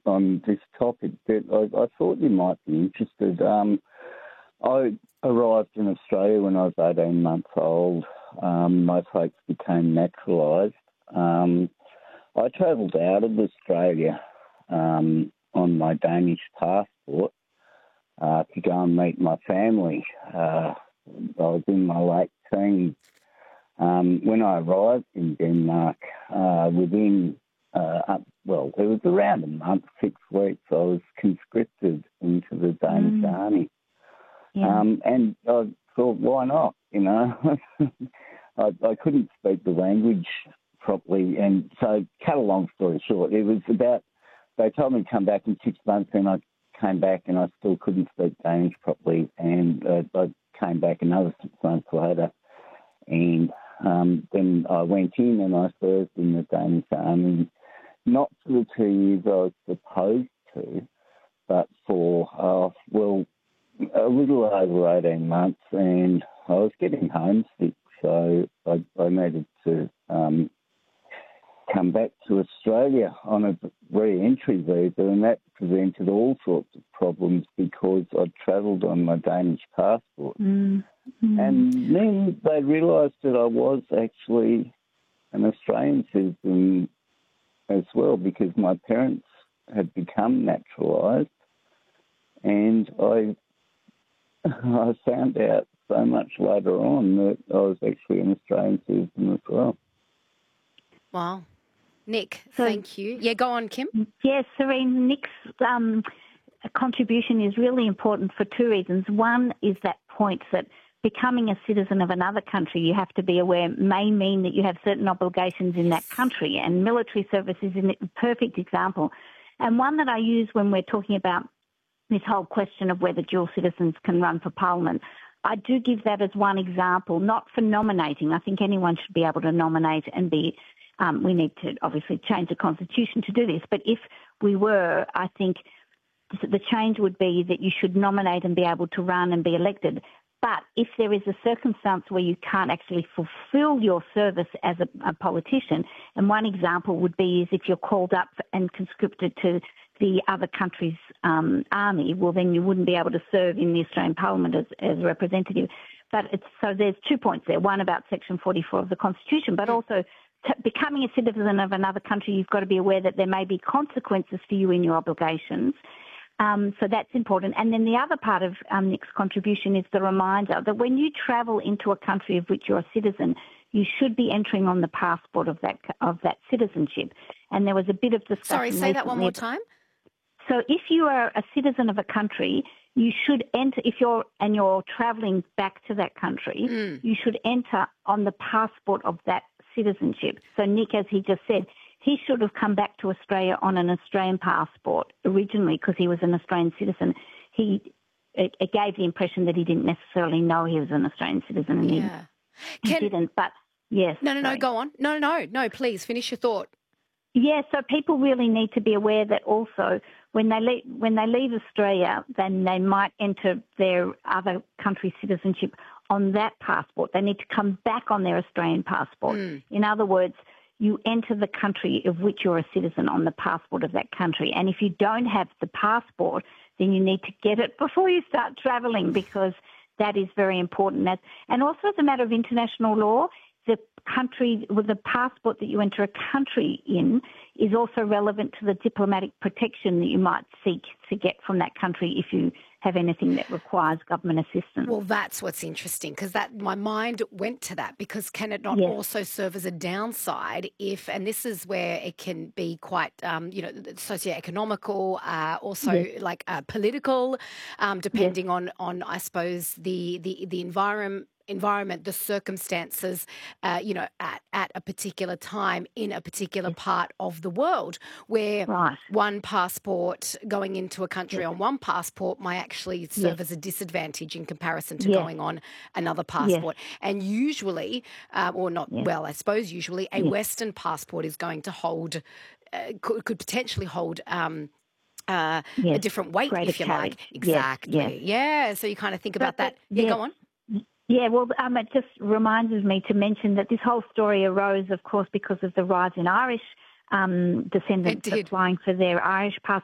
on this topic that I thought you might be interested. I arrived in Australia when I was 18 months old. My folks became naturalised. I travelled out of Australia on my Danish passport to go and meet my family. I was in my late teens. When I arrived in Denmark, it was around a month, 6 weeks, I was conscripted into the Danish army. Yeah. And I thought, why not? I couldn't speak the language properly. And so, cut a long story short, it was about, they told me to come back in 6 months, and I came back and I still couldn't speak Danish properly. And I came back another 6 months later. And then I went in and I served in the Danish army, not for the 2 years I was supposed to, but for, a little over 18 months, and I was getting homesick, so I needed to come back to Australia on a re-entry visa, and that presented all sorts of problems because I'd travelled on my Danish passport. And then they realised that I was actually an Australian citizen as well, because my parents had become naturalised, and I found out so much later on that I was actually an Australian citizen as well. Wow. Nick, thank you. Yeah, go on, Kim. Yes, Serene, Nick's contribution is really important for two reasons. One is that point that becoming a citizen of another country, you have to be aware, may mean that you have certain obligations in that country, and military service is a perfect example. And one that I use when we're talking about this whole question of whether dual citizens can run for Parliament. I do give that as one example, not for nominating. I think anyone should be able to nominate and be, we need to obviously change the constitution to do this, but if we were, I think the change would be that you should nominate and be able to run and be elected. But if there is a circumstance where you can't actually fulfil your service as a politician, and one example would be is if you're called up and conscripted to the other country's army, well, then you wouldn't be able to serve in the Australian Parliament as a representative. But so there's 2 points there, one about Section 44 of the Constitution, but also becoming a citizen of another country, you've got to be aware that there may be consequences for you in your obligations. So that's important. And then the other part of Nick's contribution is the reminder that when you travel into a country of which you're a citizen, you should be entering on the passport of that citizenship. And there was a bit of discussion. Sorry, say that one more time. So if you are a citizen of a country, you should enter, if you're travelling back to that country, you should enter on the passport of that citizenship. So Nick, as he just said, he should have come back to Australia on an Australian passport originally because he was an Australian citizen. It gave the impression that he didn't necessarily know he was an Australian citizen, and he didn't. But yes. No, go on. No, please finish your thought. Yeah, so people really need to be aware that also when they leave Australia, then they might enter their other country's citizenship on that passport. They need to come back on their Australian passport. In other words, you enter the country of which you're a citizen on the passport of that country. And if you don't have the passport, then you need to get it before you start travelling, because that is very important. And also as a matter of international law, the passport that you enter a country in is also relevant to the diplomatic protection that you might seek to get from that country if you have anything that requires government assistance. Well, that's what's interesting, because my mind went to that, because can it not also serve as a downside if, and this is where it can be quite, socioeconomical, also like political, depending on I suppose the environment, the circumstances, at a particular time in a particular part of the world, where one passport going into a country on one passport might actually serve as a disadvantage in comparison to going on another passport. And usually, usually a Western passport is going to hold, could potentially hold a different weight, if you like. Exactly. Yeah. So you kind of think about that. Yeah, go on. Yeah, well, it just reminds me to mention that this whole story arose, of course, because of the rise in Irish descendants applying for their Irish